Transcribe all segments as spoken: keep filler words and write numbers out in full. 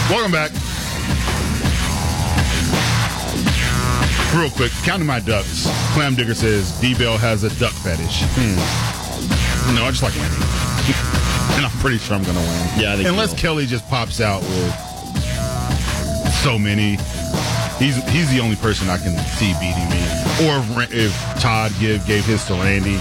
Welcome back. Real quick, counting my ducks. Clam Digger says D-Bell has a duck fetish. Hmm. No, I just like winning. And I'm pretty sure I'm going to win. Yeah, I think Unless so. Kelly just pops out with so many. He's he's the only person I can see beating me. Or if, if Todd give, gave his to Randy.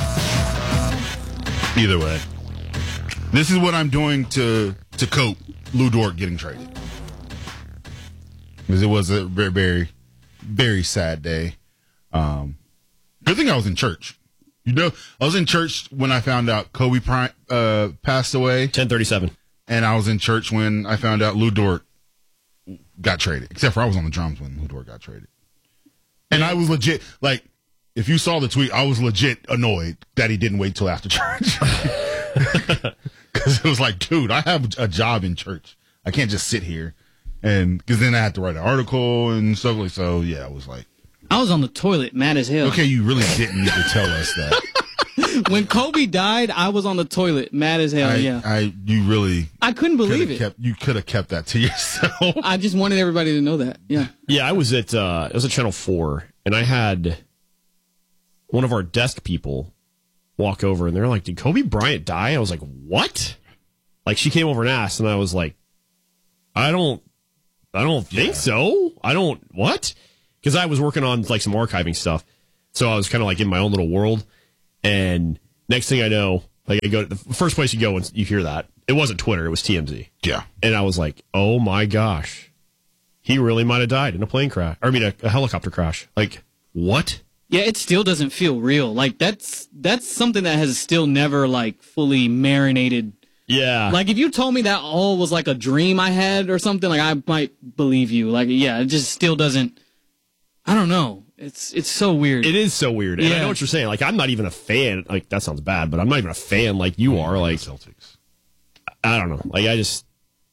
Either way. This is what I'm doing to, to cope Lou Dort getting traded. Because it was a very, very, very sad day. Um, good thing I was in church. You know, I was in church when I found out Kobe Bryant uh, passed away. ten thirty-seven. And I was in church when I found out Lou Dort got traded. Except for I was on the drums when Lou Dort got traded. And I was legit, like, if you saw the tweet, I was legit annoyed that he didn't wait till after church. Because it was like, dude, I have a job in church. I can't just sit here. And because then I had to write an article and stuff like so. Yeah, I was like, I was on the toilet, mad as hell. okay, you really didn't need to tell us that. When Kobe died, I was on the toilet, mad as hell. I, yeah, I, you really, I couldn't believe it. Kept, you could have kept that to yourself. I just wanted everybody to know that. Yeah, Yeah, I was at uh, it was at Channel Four, and I had one of our desk people walk over, and they're like, "Did Kobe Bryant die?" I was like, "What?" Like she came over and asked, and I was like, "I don't, I don't think Yeah. so. I don't what?" Because I was working on like some archiving stuff, so I was kind of like in my own little world. And next thing I know, like I go to the first place you go and you hear that. It wasn't Twitter, it was T M Z. Yeah. And I was like, oh my gosh, he really might have died in a plane crash. Or I mean, a, a helicopter crash. Like, what? yeah. It still doesn't feel real. Like that's that's something that has still never like fully marinated. Yeah. Like if you told me that all was like a dream I had or something, like I might believe you. Like yeah, it just still doesn't. I don't know. It's it's so weird. It is so weird. And I Yeah. know what you're saying. Like, I'm not even a fan. Like, that sounds bad, but I'm not even a fan like you are. Like, Celtics. I don't know. Like, I just,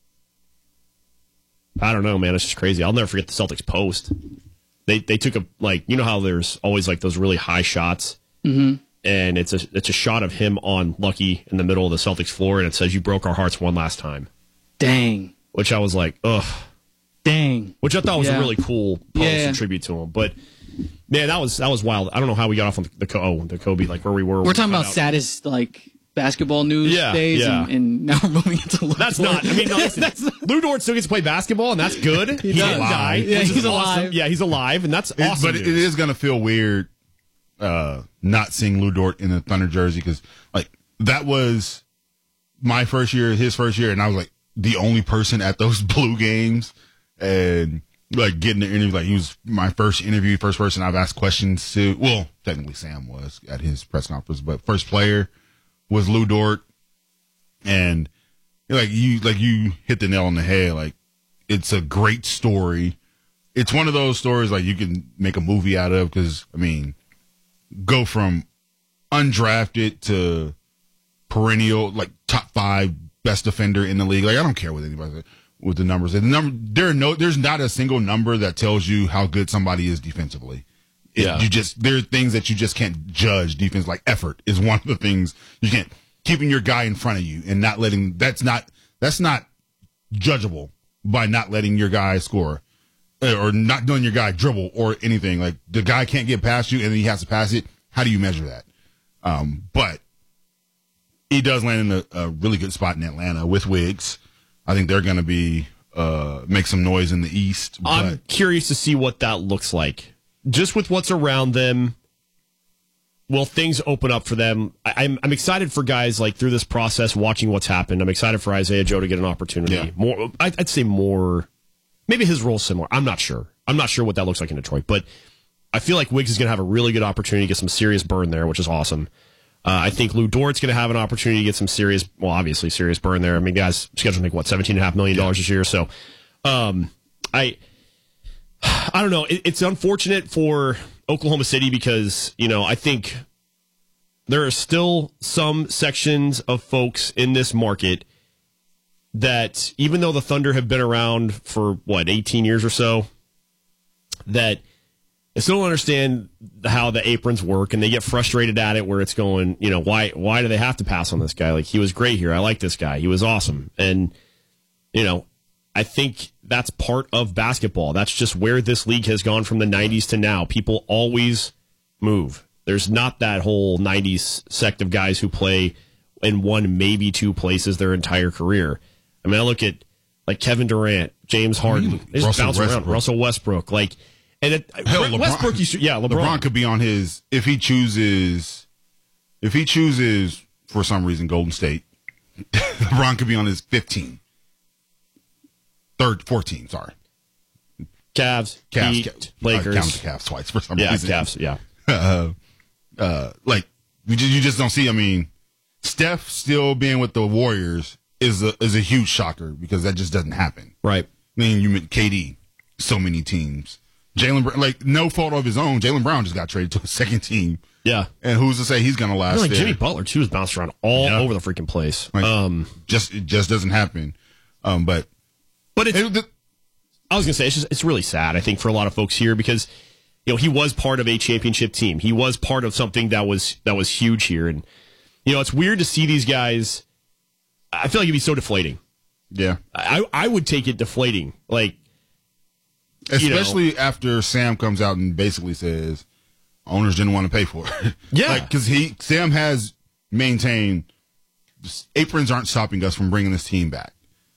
I don't know, man. It's just crazy. I'll never forget the Celtics post. They they took a, like, you know how there's always like those really high shots? Mm-hmm. And it's a, it's a shot of him on Lucky in the middle of the Celtics floor, and it says, "You broke our hearts one last time." Dang. Which I was like, ugh. Dang. Which I thought was Yeah. a really cool post Yeah. and tribute to him. But, man, that was that was wild. I don't know how we got off on the, the, oh, the Kobe, like where we were. We're talking about out. saddest like basketball news Yeah, days, yeah. And, and now we're moving into Lou That's Dort. not. I mean, no, listen, That's not- Lou Dort still gets to play basketball, and that's good. He, does. didn't die. Yeah, which is he's awesome. alive. Yeah, he's alive, and that's It- awesome. but it news. is going to feel weird uh, not seeing Lou Dort in the Thunder jersey because, like, that was my first year, his first year, and I was like the only person at those Blue games, and like getting the interview. Like he was my first interview, first person I've asked questions to. Well, technically Sam was at his press conference, but first player was Lou Dort, and like you, like you hit the nail on the head. Like it's a great story. It's one of those stories like you can make a movie out of because I mean, go from undrafted to perennial, like top five best defender in the league. Like I don't care what anybody says with the numbers. The number there are no, there's not a single number that tells you how good somebody is defensively. It, Yeah. you just there are things that you just can't judge. Defense, like effort, is one of the things you can't. Keeping your guy in front of you and not letting that's not that's not judgeable by not letting your guy score. Or not doing your guy dribble or anything. Like the guy can't get past you and then he has to pass it. How do you measure that? Um, but he does land in a, a really good spot in Atlanta with Wiggs. I think they're going to be uh, make some noise in the East. I'm But curious to see what that looks like. Just with what's around them, will things open up for them? I, I'm I'm excited for guys like through this process, watching what's happened. I'm excited for Isaiah Joe to get an opportunity. Yeah. More, I'd, I'd say more. Maybe his role's similar. I'm not sure. I'm not sure what that looks like in Detroit, but I feel like Wiggs is going to have a really good opportunity to get some serious burn there, which is awesome. Uh, I think Lou Dort's going to have an opportunity to get some serious, well, obviously serious burn there. I mean, guys scheduled to make what seventeen and a half million dollars this year. So, um, I, I don't know. It, it's unfortunate for Oklahoma City because you know I think there are still some sections of folks in this market that, even though the Thunder have been around for what eighteen years or so, that I still don't understand how the aprons work, and they get frustrated at it. Where it's going, you know, why why do they have to pass on this guy? Like, he was great here. I like this guy. He was awesome, and you know, I think that's part of basketball. That's just where this league has gone from the nineties to now. People always move. There's not that whole nineties sect of guys who play in one, maybe two places their entire career. I mean, I look at like Kevin Durant, James Harden, they just Russell bounce around. Westbrook. Russell Westbrook, like, and it, Hell, LeBron, Westbrook, used to, yeah, LeBron. LeBron could be on his if he chooses if he chooses for some reason Golden State. LeBron could be on his fifteen, third, fourteen. Sorry, Cavs, Cavs, Heat, Cavs Lakers, I counted the Cavs twice for some yeah, reason. Cavs, yeah. uh, uh, like you just, you just don't see. I mean, Steph still being with the Warriors is a is a huge shocker because that just doesn't happen. Right. I mean, you meant K D, so many teams. Jaylen Brown, like no fault of his own. Jaylen Brown just got traded to a second team. Yeah. And who's to say he's going to last? I mean, like there? Jimmy Butler too is bounced around all Yeah. over the freaking place. Like, um, just it just doesn't happen. Um, but but it's, it, the, I was gonna say it's just it's really sad. I think for a lot of folks here because you know he was part of a championship team. He was part of something that was that was huge here, and you know it's weird to see these guys. I feel like it'd be so deflating. yeah, I I would take it deflating. Like especially you know, after Sam comes out and basically says owners didn't want to pay for it. Yeah. like because he Sam has maintained aprons aren't stopping us from bringing this team back.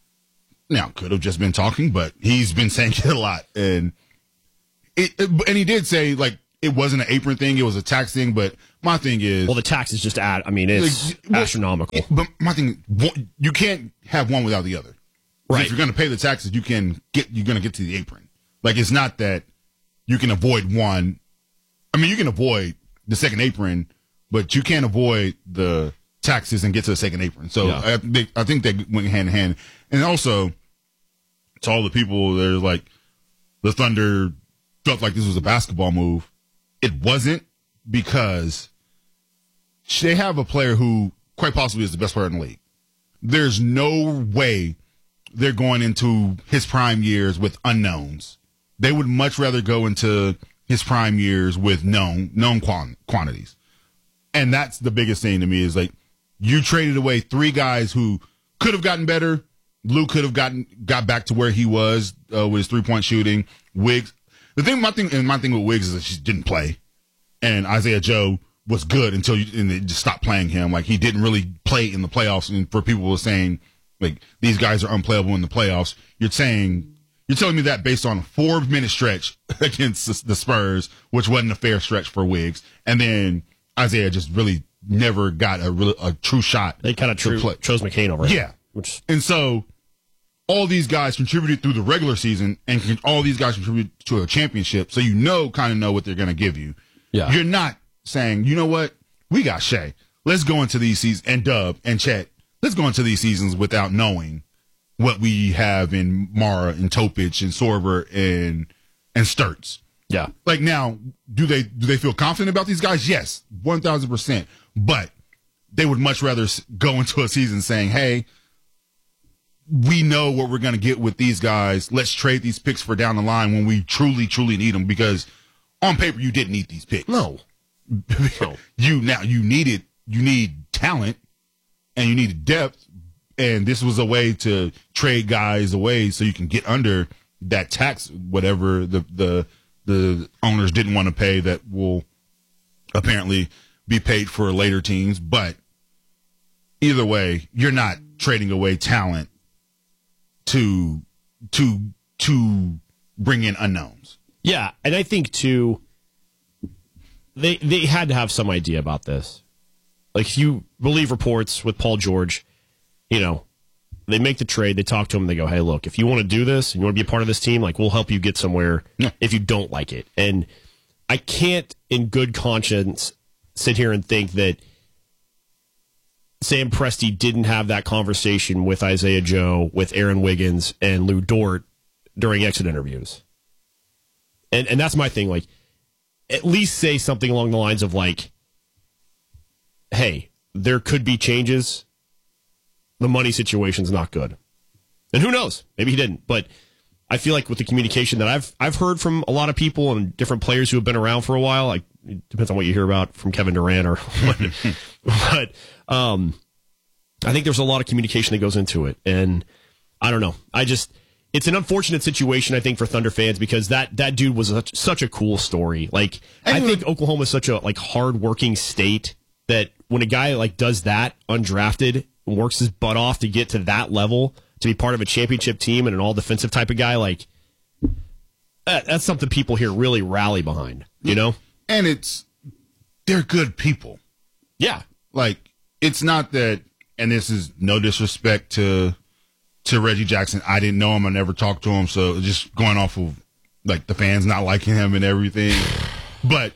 Now could have just been talking, but he's been saying it a lot, and it, it and he did say like it wasn't an apron thing; it was a tax thing. But my thing is, well, the tax is just ad. I mean, it's Like, well, astronomical. But my thing, one- you can't have one without the other. Right. If you're going to pay the taxes, you can get. You're going to get to the apron. Like it's not that you can avoid one. I mean, you can avoid the second apron, but you can't avoid the taxes and get to the second apron. So Yeah. I, they, I think they went hand in hand. And also, to all the people that are like, the Thunder felt like this was a basketball move. It wasn't because they have a player who quite possibly is the best player in the league. There's no way they're going into his prime years with unknowns. They would much rather go into his prime years with known known quant- quantities. And that's the biggest thing to me is like you traded away three guys who could have gotten better. Lou could have gotten got back to where he was uh, with his three point shooting. Wiggs, the thing, my thing, and my thing with Wiggs is that she didn't play, and Isaiah Joe was good until you and they just stopped playing him. Like he didn't really play in the playoffs. And for people who were saying like these guys are unplayable in the playoffs, you're saying you're telling me that based on a four minute stretch against the Spurs, which wasn't a fair stretch for Wiggs, and then Isaiah just really never got a real, a true shot. They kind of to tro- play. chose McCain over him. Yeah. Which And so all these guys contributed through the regular season, and con- all these guys contributed to a championship. So you know, kind of know what they're going to give you. Yeah. You're not saying, you know what, we got Shea. Let's go into these seasons and Dub and Chet. Let's go into these seasons without knowing what we have in Mara and Topic and Sorber and and Sturts. yeah. Like now, do they do they feel confident about these guys? Yes, one thousand percent. But they would much rather s- go into a season saying, "Hey, we know what we're going to get with these guys. Let's trade these picks for down the line when we truly, truly need them." Because on paper, you didn't need these picks. No. No. you now you needed you need talent and you needed depth, and this was a way to trade guys away so you can get under that tax, whatever the the the owners didn't want to pay that will apparently be paid for later teams. But either way, you're not trading away talent to to to bring in unknowns. Yeah, and I think too, they they had to have some idea about this. Like if you believe reports with Paul George, you know, they make the trade, they talk to him, they go, "Hey, look, if you want to do this and you want to be a part of this team, like we'll help you get somewhere Yeah. if you don't like it." And I can't in good conscience sit here and think that Sam Presti didn't have that conversation with Isaiah Joe, with Aaron Wiggins, and Lou Dort during exit interviews. And and that's my thing. Like, at least say something along the lines of like, "Hey, there could be changes. The money situation's not good." And who knows? Maybe he didn't. But I feel like with the communication that I've I've heard from a lot of people and different players who have been around for a while, like it depends on what you hear about from Kevin Durant or what. But um, I think there's a lot of communication that goes into it. And I don't know. I just it's an unfortunate situation, I think, for Thunder fans because that, that dude was a, such a cool story. Like, I think Oklahoma is such a like hard-working state that when a guy like does that undrafted and works his butt off to get to that level, to be part of a championship team and an all-defensive type of guy, like that, that's something people here really rally behind, you know? And it's, they're good people. Yeah. Like, it's not that, and this is no disrespect to to Reggie Jackson. I didn't know him. I never talked to him. So just going off of, like, the fans not liking him and everything. But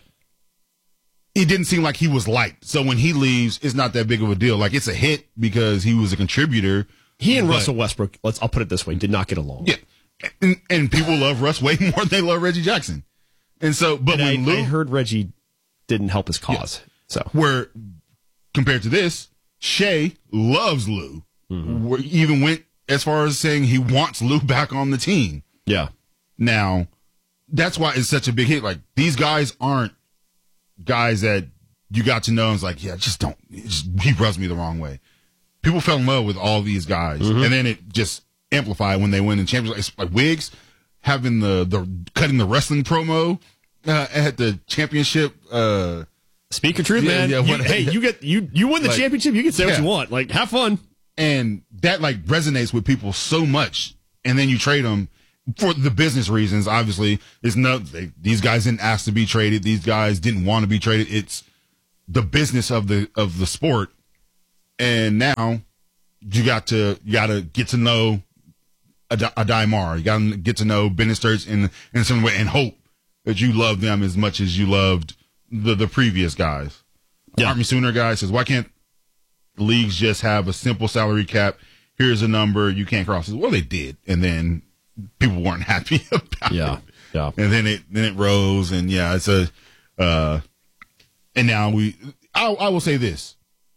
it didn't seem like he was liked. So when he leaves, it's not that big of a deal. Like, it's a hit because he was a contributor. He and but, Russell Westbrook, let's I'll put it this way, did not get along. Yeah. And, and people love Russ way more than they love Reggie Jackson. And so, but and when I, Lou, I heard Reggie didn't help his cause. Yeah. So where compared to this, Shea loves Lou. Mm-hmm. Where he even went as far as saying he wants Lou back on the team. Yeah. Now, that's why it's such a big hit. Like, these guys aren't guys that you got to know and it's like, yeah, just don't, just, he rubs me the wrong way. People fell in love with all these guys. Mm-hmm. And then it just amplified when they win the championship. It's like Wiggs having the, the cutting the wrestling promo uh, at the championship. Uh, Speak your truth, yeah, man. yeah, You, what, hey, you get you you win the like, championship. You can say yeah. what you want. Like, have fun. And that like resonates with people so much. And then you trade them for the business reasons. Obviously, it's no they, these guys didn't ask to be traded. These guys didn't want to be traded. It's the business of the of the sport. And now you got to you got to get to know a, a Daimar. You got to get to know Ben Sturts in in some way and hope that you love them as much as you loved the the previous guys. Yeah. Army Sooner guy says, why can't leagues just have a simple salary cap? Here's a number, you can't cross it. Well, they did, and then people weren't happy about yeah. it. Yeah, and then it then it rose, and yeah, it's a. Uh, and now we, I, I will say this: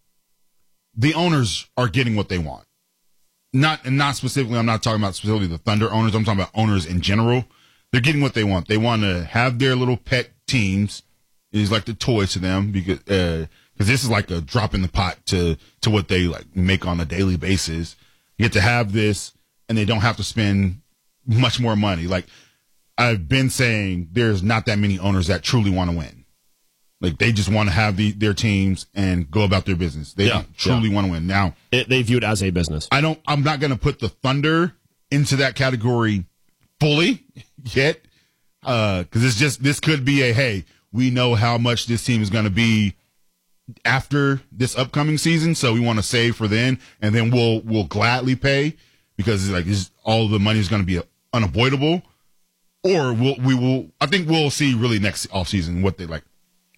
the owners are getting what they want. Not and not specifically. I'm not talking about specifically the Thunder owners. I'm talking about owners in general. They're getting what they want. They want to have their little pet teams. It's like the toys to them because uh, because this is like a drop in the pot to to what they like make on a daily basis. You get to have this, and they don't have to spend much more money. Like I've been saying, there's not that many owners that truly want to win. Like they just want to have the, their teams and go about their business. They yeah, don't truly yeah. want to win. Now it, they view it as a business. I don't. I'm not going to put the Thunder into that category fully yet, because uh, it's just this could be a hey. We know how much this team is going to be after this upcoming season, so we want to save for then, and then we'll we'll gladly pay because it's like it's, all the money is going to be unavoidable, or we'll we will. I think we'll see really next offseason what they like,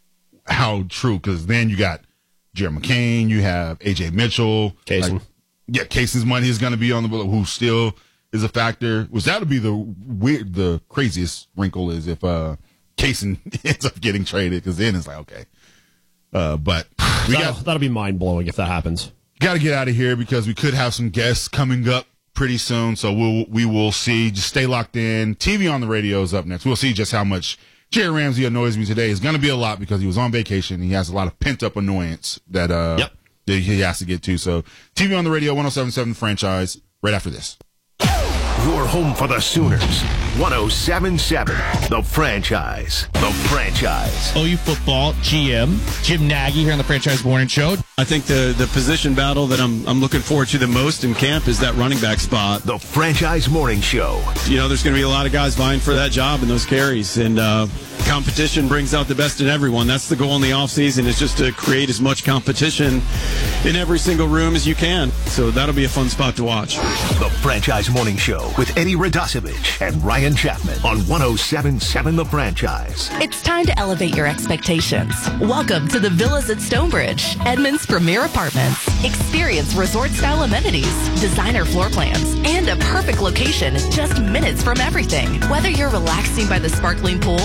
how true, because then you got Jared McCain, you have A J Mitchell, Kaysen. Like, yeah, Kaysen's money is going to be on the board, who still is a factor. Which that would be the weird, the craziest wrinkle is if uh. Kaysen ends up getting traded because then it's like, okay. Uh, but we that'll, got, that'll be mind blowing if that happens. Got to get out of here because we could have some guests coming up pretty soon. So we'll, we will see. Just stay locked in. T V on the radio is up next. We'll see just how much Jerry Ramsey annoys me today. It's going to be a lot because he was on vacation. He has a lot of pent up annoyance that, uh, yep. that he has to get to. So T V on the radio, one oh seven point seven Franchise, right after this. Your home for the Sooners. one oh seven point seven The Franchise. The Franchise. O U football G M Jim Nagy here on the Franchise Morning Show. I think the, the position battle that I'm I'm looking forward to the most in camp is that running back spot. The Franchise Morning Show. You know, there's going to be a lot of guys vying for that job and those carries, and uh, competition brings out the best in everyone. That's the goal in the offseason, is just to create as much competition in every single room as you can. So that'll be a fun spot to watch. The Franchise Morning Show with Eddie Radosevich and Ryan Chapman on one oh seven point seven The Franchise. It's time to elevate your expectations. Welcome to the Villas at Stonebridge, Edmond's premier apartments. Experience resort-style amenities, designer floor plans, and a perfect location just minutes from everything. Whether you're relaxing by the sparkling pool or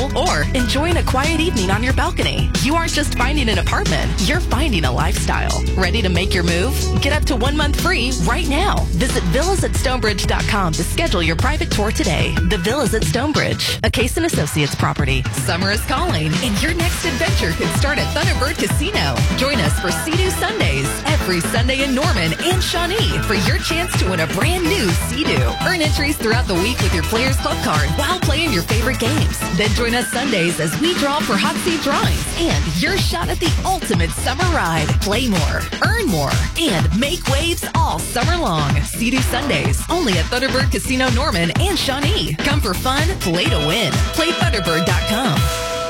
enjoying a quiet evening on your balcony. You aren't just finding an apartment, you're finding a lifestyle. Ready to make your move? Get up to one month free right now. Visit villas at stonebridge dot com to schedule your private tour today. The Villas at Stonebridge, a Case and Associates property. Summer is calling, and your next adventure could start at Thunderbird Casino. Join us for Sea-Doo Sundays every Sunday in Norman and Shawnee for your chance to win a brand new Sea-Doo. Earn entries throughout the week with your Players Club card while playing your favorite games. Then join us Sundays as we draw for hot seat drawings and your shot at the ultimate summer ride. Play more, earn more, and make waves all summer long. Sea-Doo Sundays, only at Thunderbird Casino Norman and Shawnee. Come for fun, play to win. Play thunderbird dot com.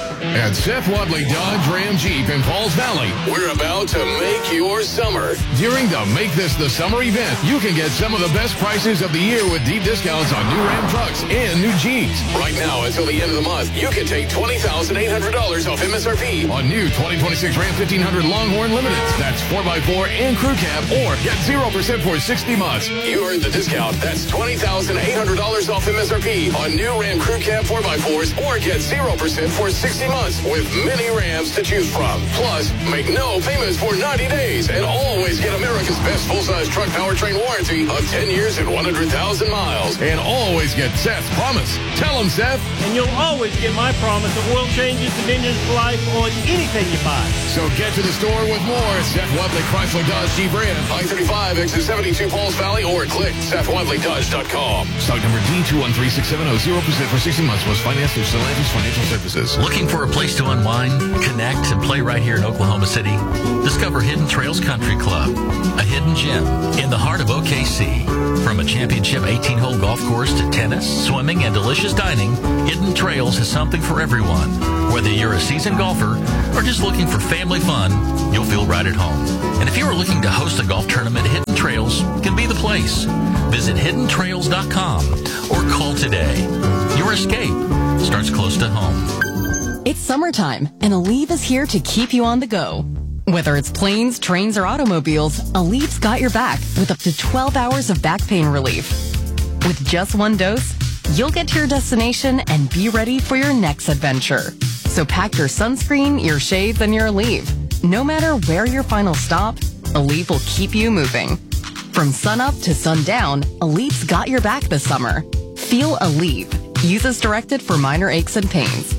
At Seth Wadley Dodge Ram Jeep in Falls Valley, we're about to make your summer. During the Make This the Summer event, you can get some of the best prices of the year with deep discounts on new Ram trucks and new Jeeps. Right now, until the end of the month, you can take twenty thousand eight hundred dollars off M S R P on new twenty twenty-six Ram fifteen hundred Longhorn Limiteds. That's four by four and crew cab, or get zero percent for sixty months. You earned the discount. That's twenty thousand eight hundred dollars off M S R P on new Ram crew cab four by fours, or get zero percent for sixty months with many Rams to choose from. Plus, make no payments for ninety days and always get America's best full-size truck powertrain warranty of ten years and one hundred thousand miles. And always get Seth's promise. Tell him, Seth. And you'll always get my promise of oil changes, dimensions for life on anything you buy. So get to the store with more. Seth Wadley Chrysler Dodge Jeep Ram, I thirty-five, exit seventy-two, Falls Valley, or click Seth Wadley Dodge dot com. Stock number D two one three six seven zero, zero percent for sixty months was financed through Stellantis Financial Services. Looking for a place to unwind, connect, and play right here in Oklahoma City? Discover Hidden Trails Country Club, a hidden gem in the heart of O K C. From a championship eighteen-hole golf course to tennis, swimming, and delicious dining, Hidden Trails has something for everyone. Whether you're a seasoned golfer or just looking for family fun, you'll feel right at home. And if you are looking to host a golf tournament, Hidden Trails can be the place. Visit hidden trails dot com or call today. Your escape starts close to home. It's summertime, and Aleve is here to keep you on the go. Whether it's planes, trains, or automobiles, Aleve's got your back with up to twelve hours of back pain relief. With just one dose, you'll get to your destination and be ready for your next adventure. So pack your sunscreen, your shades, and your Aleve. No matter where your final stop, Aleve will keep you moving. From sunup to sundown, Aleve's got your back this summer. Feel Aleve. Use as directed for minor aches and pains.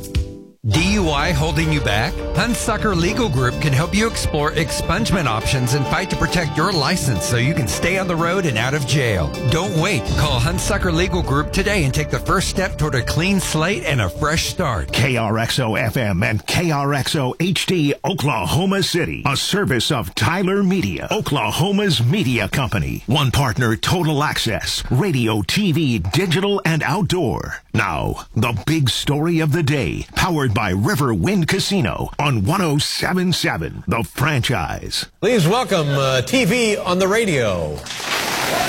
D U I holding you back? Hunsucker Legal Group can help you explore expungement options and fight to protect your license so you can stay on the road and out of jail. Don't wait. Call Hunsucker Legal Group today and take the first step toward a clean slate and a fresh start. K R X O F M and K R X O H D, Oklahoma City. A service of Tyler Media, Oklahoma's media company. One partner, Total Access, radio, T V, digital, and outdoor. Now, the big story of the day, powered by River Wind Casino on one oh seven point seven, The Franchise. Please welcome uh, T V on the radio.